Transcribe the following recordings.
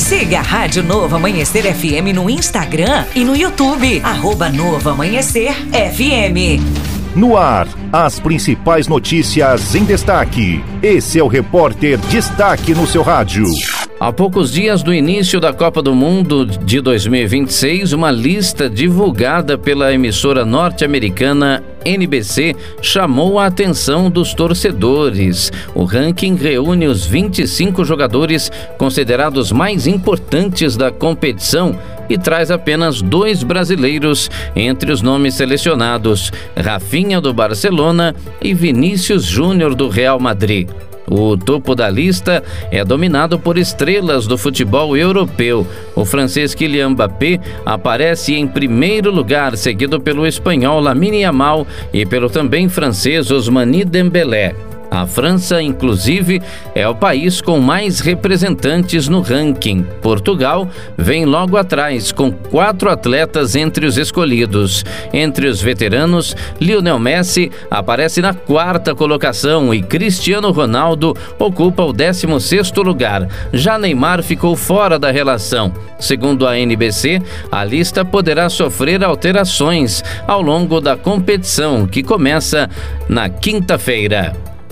Siga a Rádio Novo Amanhecer FM no Instagram e no YouTube, @Novo Amanhecer FM. No ar, as principais notícias em destaque. Esse é o Repórter Destaque no seu rádio. Há poucos dias do início da Copa do Mundo de 2026, uma lista divulgada pela emissora norte-americana NBC chamou a atenção dos torcedores. O ranking reúne os 25 jogadores considerados mais importantes da competição e traz apenas 2 brasileiros entre os nomes selecionados: Rafinha, do Barcelona, e Vinícius Júnior, do Real Madrid. O topo da lista é dominado por estrelas do futebol europeu. O francês Kylian Mbappé aparece em primeiro lugar, seguido pelo espanhol Lamine Yamal e pelo também francês Ousmane Dembélé. A França, inclusive, é o país com mais representantes no ranking. Portugal vem logo atrás, com 4 atletas entre os escolhidos. Entre os veteranos, Lionel Messi aparece na 4ª colocação e Cristiano Ronaldo ocupa o 16º lugar. Já Neymar ficou fora da relação. Segundo a NBC, a lista poderá sofrer alterações ao longo da competição, que começa na quinta-feira.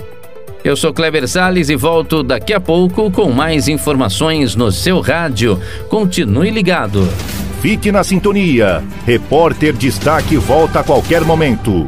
Eu sou Kleber Salles e volto daqui a pouco com mais informações no seu rádio. Continue ligado. Fique na sintonia. Repórter Destaque volta a qualquer momento.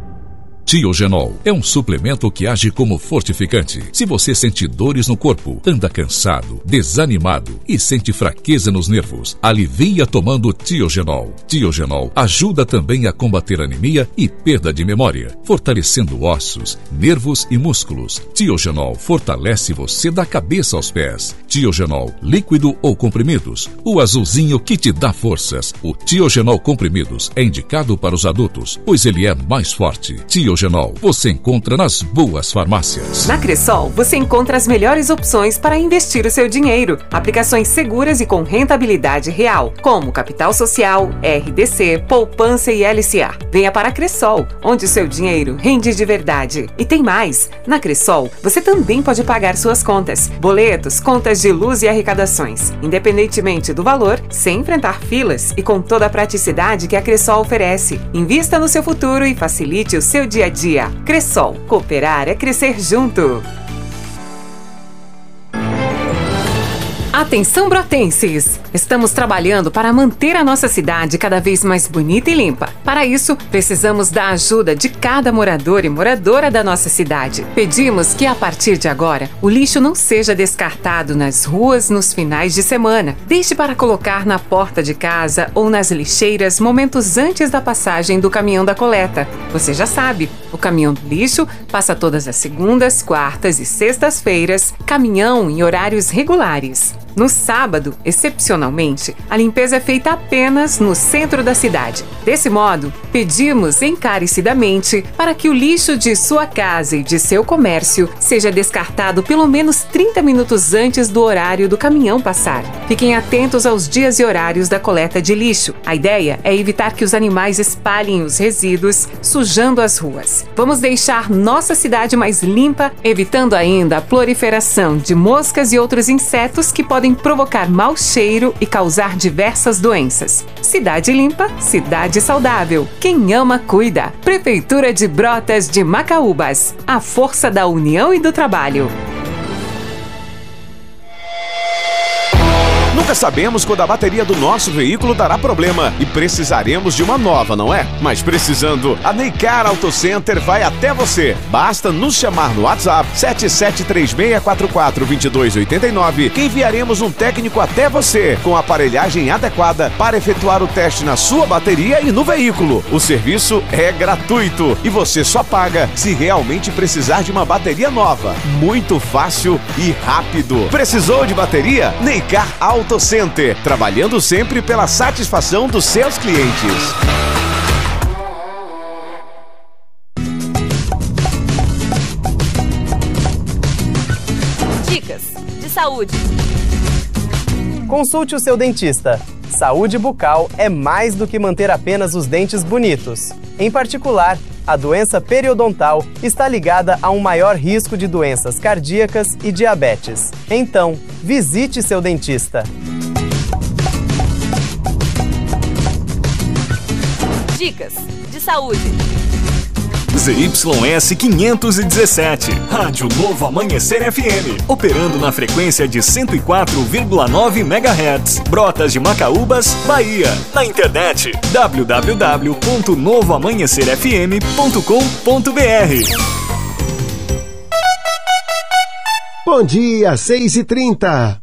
Tiogenol é um suplemento que age como fortificante. Se você sente dores no corpo, anda cansado, desanimado e sente fraqueza nos nervos, alivia tomando Tiogenol. Tiogenol ajuda também a combater anemia e perda de memória, fortalecendo ossos, nervos e músculos. Tiogenol fortalece você da cabeça aos pés. Tiogenol, líquido ou comprimidos, o azulzinho que te dá forças. O Tiogenol comprimidos é indicado para os adultos, pois ele é mais forte. Tiogenol você encontra nas boas farmácias. Na Cressol, você encontra as melhores opções para investir o seu dinheiro. Aplicações seguras e com rentabilidade real, como Capital Social, RDC, Poupança e LCA. Venha para a Cressol, onde o seu dinheiro rende de verdade. E tem mais! Na Cressol, você também pode pagar suas contas, boletos, contas de luz e arrecadações, independentemente do valor, sem enfrentar filas e com toda a praticidade que a Cressol oferece. Invista no seu futuro e facilite o seu dia a dia. Cressol, cooperar é crescer junto. Atenção, brotenses! Estamos trabalhando para manter a nossa cidade cada vez mais bonita e limpa. Para isso, precisamos da ajuda de cada morador e moradora da nossa cidade. Pedimos que, a partir de agora, o lixo não seja descartado nas ruas nos finais de semana. Deixe para colocar na porta de casa ou nas lixeiras momentos antes da passagem do caminhão da coleta. Você já sabe, o caminhão do lixo passa todas as segundas, quartas e sextas-feiras, caminhão em horários regulares. No sábado, excepcionalmente, a limpeza é feita apenas no centro da cidade. Desse modo, pedimos encarecidamente para que o lixo de sua casa e de seu comércio seja descartado pelo menos 30 minutos antes do horário do caminhão passar. Fiquem atentos aos dias e horários da coleta de lixo. A ideia é evitar que os animais espalhem os resíduos, sujando as ruas. Vamos deixar nossa cidade mais limpa, evitando ainda a proliferação de moscas e outros insetos que podem provocar mau cheiro e causar diversas doenças. Cidade limpa, cidade saudável. Quem ama, cuida. Prefeitura de Brotas de Macaúbas. A força da união e do trabalho. Nunca sabemos quando a bateria do nosso veículo dará problema e precisaremos de uma nova, não é? Mas precisando, a Neycar Auto Center vai até você. Basta nos chamar no WhatsApp 7736442289 que enviaremos um técnico até você com a aparelhagem adequada para efetuar o teste na sua bateria e no veículo. O serviço é gratuito e você só paga se realmente precisar de uma bateria nova. Muito fácil e rápido. Precisou de bateria? Neycar Auto Center, trabalhando sempre pela satisfação dos seus clientes. Dicas de saúde. Consulte o seu dentista. Saúde bucal é mais do que manter apenas os dentes bonitos. Em particular, a doença periodontal está ligada a um maior risco de doenças cardíacas e diabetes. Então, visite seu dentista. Dicas de saúde. ZYS 517, Rádio Novo Amanhecer FM, operando na frequência de 104,9 MHz, Brotas de Macaúbas, Bahia. Na internet, www.novoamanhecerfm.com.br. Bom dia, 6h30.